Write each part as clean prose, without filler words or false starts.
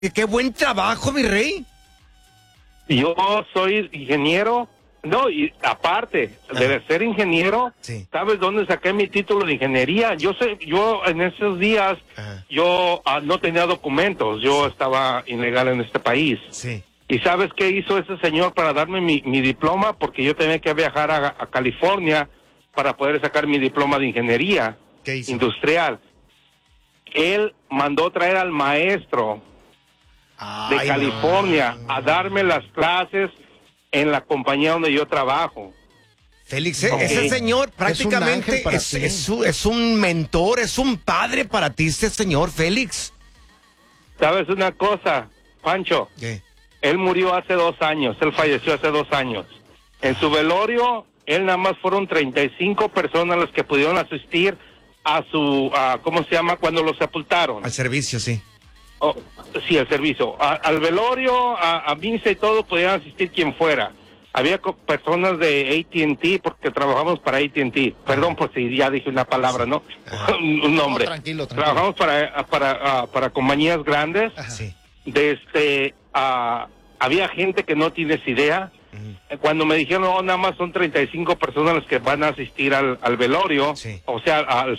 Qué buen trabajo, mi rey. Yo soy ingeniero. No, y aparte de ser ingeniero, sí. ¿Sabes dónde saqué mi título de ingeniería? Yo en esos días, yo no tenía documentos, yo estaba ilegal en este país. Sí. ¿Y sabes qué hizo ese señor para darme mi diploma? Porque yo tenía que viajar a California para poder sacar mi diploma de ingeniería industrial. Él mandó traer al maestro de California a darme las clases en la compañía donde yo trabajo. Félix, ese señor prácticamente es un mentor, es un padre para ti, este señor, Félix. ¿Sabes una cosa, Pancho? ¿Qué? Él murió hace 2 años, él falleció hace 2 años. En su velorio, él nada más fueron 35 personas las que pudieron asistir a su, ¿cómo se llama? Cuando lo sepultaron. Al servicio, sí. Oh, sí, el servicio. Al velorio, a misa y todo, podían asistir quien fuera. Había personas de AT&T, porque trabajamos para AT&T. Perdón por si ya dije una palabra, ¿no? Un nombre. No, tranquilo. Trabajamos para compañías grandes. Sí. Había gente que no tienes idea. Cuando me dijeron, no, nada más son 35 personas las que van a asistir al velorio, o sea, al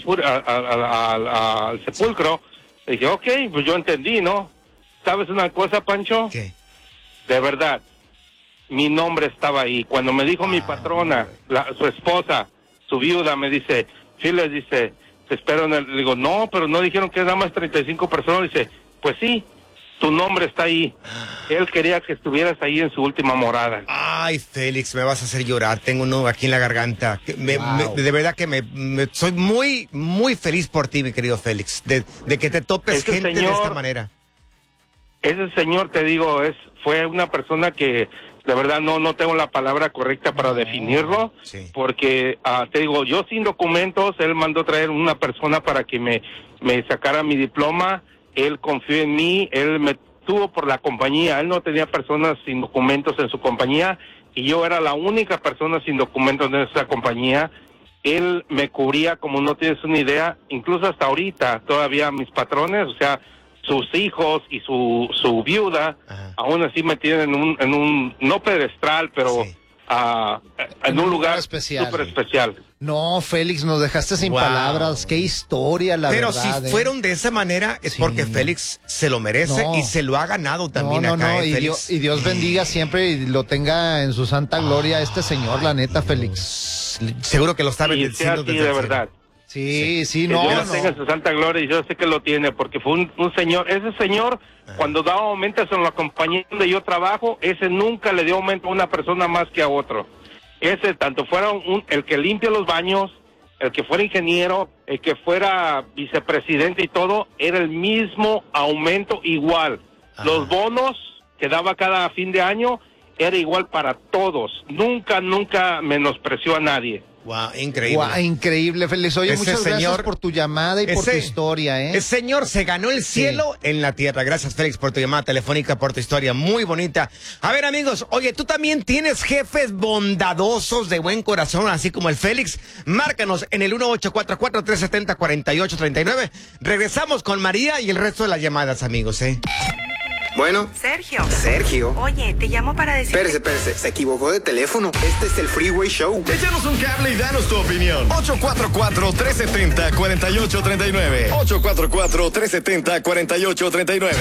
sepulcro, dije, ok, pues yo entendí, ¿no? ¿Sabes una cosa, Pancho? ¿Qué? De verdad, mi nombre estaba ahí. Cuando me dijo mi patrona, su esposa, su viuda, me dice, Phil, dice, te espero en el... Le digo, no, pero no dijeron que nada más 35 personas. Dice, pues sí, tu nombre está ahí. Él quería que estuvieras ahí en su última morada. Ay, Félix, me vas a hacer llorar. Tengo un nudo aquí en la garganta. De verdad que soy muy, muy feliz por ti, mi querido Félix. De que te topes gente de esta manera. Ese señor, te digo, fue una persona que de verdad no tengo la palabra correcta para definirlo, porque te digo, yo sin documentos, él mandó traer una persona para que me sacara mi diploma. Él confió en mí, él me tuvo por la compañía, él no tenía personas sin documentos en su compañía y yo era la única persona sin documentos en esa compañía. Él me cubría como no tienes una idea, incluso hasta ahorita todavía mis patrones, o sea, sus hijos y su viuda, aún así me tienen en un no pedestral, pero en un lugar especial, súper especial. No, Félix, nos dejaste sin palabras. Qué historia, la verdad. Pero si fueron de esa manera es porque Félix se lo merece y se lo ha ganado también acá. Y Dios bendiga siempre y lo tenga en su santa gloria este señor, la neta, Félix. Seguro que lo está bendiciendo desde de verdad. Sí, que Dios tenga en su santa gloria y yo sé que lo tiene porque fue un señor, ese señor cuando daba aumentos en la compañía donde yo trabajo, ese nunca le dio aumento a una persona más que a otro. Ese, tanto fuera el que limpia los baños, el que fuera ingeniero, el que fuera vicepresidente y todo, era el mismo aumento igual. Los bonos que daba cada fin de año era igual para todos. Nunca menospreció a nadie. Wow, increíble. Wow, increíble, Félix. Oye, muchas gracias por tu llamada y por tu historia, ¿eh? El señor se ganó el cielo en la tierra. Gracias, Félix, por tu llamada telefónica, por tu historia muy bonita. A ver, amigos, oye, ¿tú también tienes jefes bondadosos de buen corazón, así como el Félix? Márcanos en el 1844-370-4839. Regresamos con María y el resto de las llamadas, amigos, ¿eh? Bueno. Sergio. Oye, te llamo para decir... Espérese. Se equivocó de teléfono. Este es el Freeway Show. Échanos un cable y danos tu opinión. 844-370-4839. 844-370-4839.